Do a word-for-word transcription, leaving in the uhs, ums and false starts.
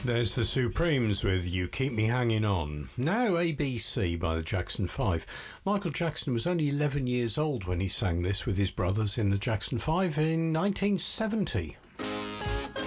There's the Supremes with You Keep Me Hanging On. Now A B C by the Jackson Five. Michael Jackson was only eleven years old when he sang this with his brothers in the Jackson Five in nineteen seventy.